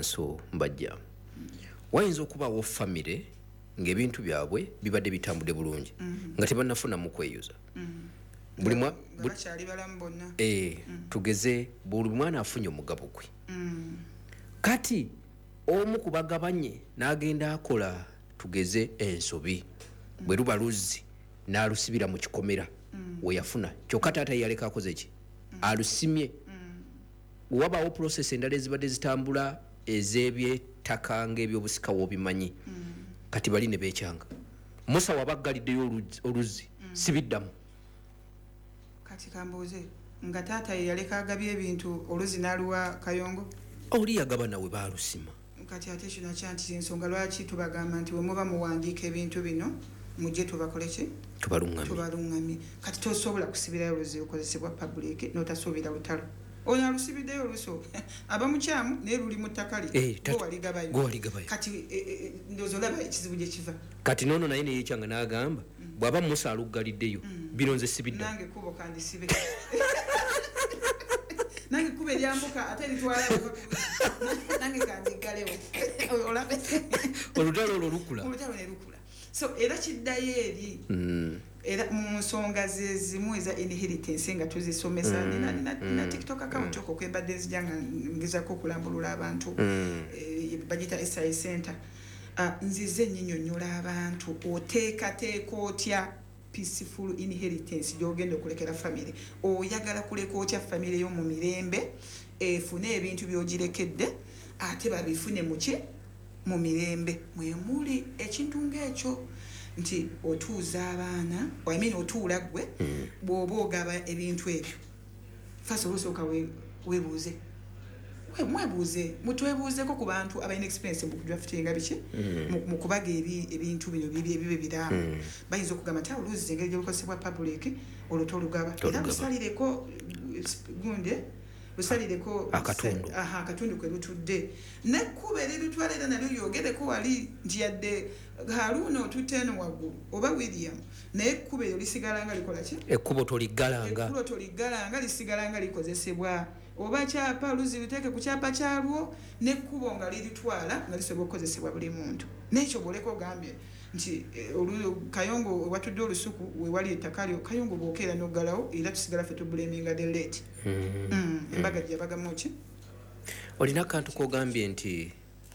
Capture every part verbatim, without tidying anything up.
wanso mbajja wayinza okubaawo famire ng'ebintu byabwe bibadde bitambudde bulungi nga tebannafuna mu kweyuza buli mwa bakyali balamu bonna eh tugeze buli mwana afunye omugabo gwe kati omu kubagabanye n'agenda akola tugeze ensobi bwe luba luzzi n'alusibira mu kikomera we yafuna kyokka taata yaleka akoze ki alusimye wabaawo process endala ezibadde zitambula ez'ebyettaka ng'ebyobusika w'obimanyi kati bali ne beekyanga musa wabaggaliddeyo oluzzi sibiddamu kati kambuuze nga taata ye yaleka agabye ebintu oluzzi n'aluwa Kayongo oli yagaba nawe baalusima kati ate kino kyanti ensonga lwaki tubagamba nti we muba muwandiika ebintu bino mujje tubakole ki tubalungamye tubalungamye kati tosobola kusibirayo oluzzi lukozesebwa public n'otasuubira lutalo ono alusibiddeyo oluso abamukyamu naye luli mu ttaka lye gowaligabayo kati ndowooza olaba ekizibu gye kiva kati noono naye neyekyanga n'agamba bw'aba musa aluggaliddeyo bino nze sibidda nange kubo kandisibe nange kubo eryambuka ate litwala nange kandiggalewo olabe olutalo olwo lukula olutalo ne lukula so era kiddayo eri era mu nsonga ze zimu eza inheritance nga tuzisomesa nina nina TikTok account yoko kwebadde zijanga ngizako kulambulula abantu bagita S I center nzize nyinyonyola abantu oteeka teeka otya peaceful inheritance gyogenda okulekera family oyagala kuleka otya family yo mu mirembe efune ebintu byogirekedde ate babifune muki mu mirembe mwemuli ekintu ng'ekyo nti otuuza abaana I mean otuula gwe bw'oba ogaba ebintu ebyo fasa olusooka weebuuze mwebuuze mutwebuuzeko ku bantu abalina experience mu kudraftinga biki mu kubaga ebintu bino bibe biramu bayinza okugamba nti oluzzi engeri gyolukozesebwa public oluto olugaba era lusalireko gunde lusalireko akatundu aha akatundu kwe lutudde nekkuba erirutwala era nalyo lyogereko wali nti yadde Haruna otuteno waggulu oba William naye ekkuba eryo lisigala nga likola ki ekkubo toligalanga ekkubo toligalanga lisigala nga likozesebwa oba kyapa luzi luteke ku kyapa kyalwo nekkubo nga liritwala nga lisobola okukozesebwa buli muntu n'ekyo bwoleko ogambye nti Kayongo watudde olusuku we wali ettaka lyo Kayongo bw'okeera n'oggalawo era tusigala ffe tubulaminga the late embaga gyabagamu ki olina akantu k'ogambye nti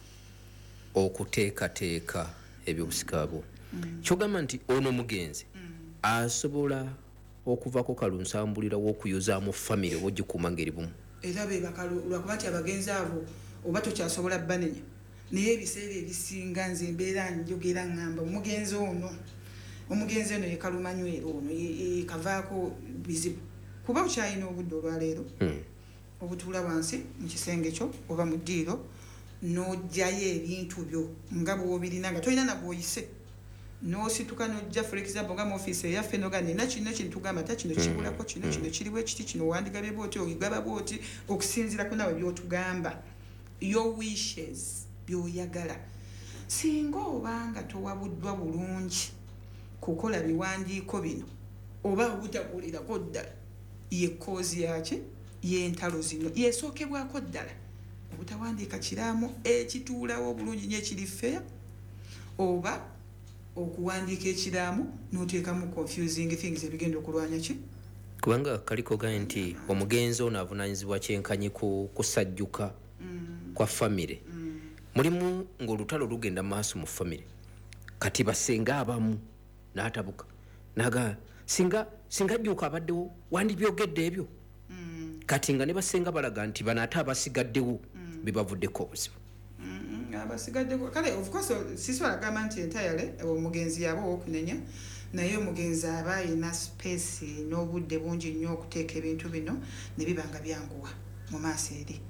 okuteekateeka ebyobusika bwo kyogamba nti ono mugenzi asobola okuvako kalunsambulira w'okuyozaamu famire oba ogikuuma ngeri bumu era be bakalu lwakuba nti abagenzi abo oba tokyasobola banenya naye ebiseera ebisinga nze embeera njogera ngamba omugenzi ono omugenzi ono yekalumanywera ono kavaako bizibu kuba okyalina obudde olwaleero obutuula wansi mu kisenge kyo oba mu ddiiro n'ojjayo ebintu byo nga bw'obirina nga tolina nagwoyise n'osituka n'ojja for example nga mu ofiisi eyaffe noga nina kino kino tugamba ta kino kibulako kino kino kiriwo ekiti kino wandigabye bwoti ogigaba bwoti okusinziira ku nawe byotugamba your wishes byoyagala singa obanga towabuddwa bulungi kukola biwandiiko bino oba obutakulirako ddala ye koozi yaki y'entalo zino yesookebwako ddala obutawandiika kiraamu ekituulawo bulungi nnyo ekiri feya oba okuwandiika ekiraamu n'oteekamu confusing things ebigenda okulwanya ki kubanga kaliko gaye nti omugenzi ono avunaanyizibwa kyenkanyi ku kusajjuka kwa famire mulimu ng'olutalo lugenda maaso mu famire kati basenga abamu n'atabuka naga singa singa jjuuka abaddewo wandibyogedde ebyo kati nga ne basenga balaga nti bano ate abasigaddewo bibavuddeko obuzibu abasigaddeko kale of course sisobola gamba nti entayale omugenzi yaba okunenya naye omugenzi aba alina space n'obudde bungi nnyo okuteeka ebintu bino ne bibanga byanguwa mu maaso eri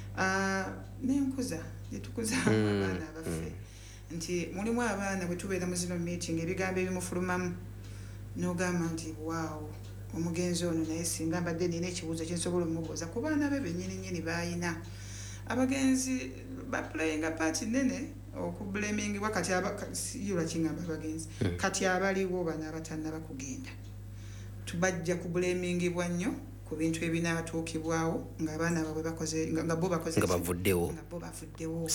n'enkuza gyetukuza abaana abaffe nti mulimu abaana bwe tubeera mu zino meeting ebigambo ebimufulumamu n'ogamba nti waawo omugenzi ono naye singa mbadde nina ekibuuzo kyensobola omubuuza ku baana be bennyini nnyini baayina abagenzi baplayinga party nene okublamingibwa kati yula kingamba abagenzi kati abaliwo bana abatannaba kugenda tubajja kublamingibwa nnyo ku bintu ebinaatuukibwawo ng'abaana babwe bakoze nga bo bakoze nga bavuddewo nga bo bavuddewo